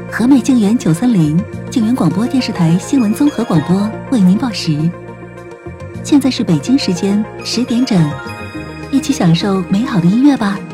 和美静园930静园广播电视台新闻综合广播为您报时。现在是北京时间10点整，一起享受美好的音乐吧。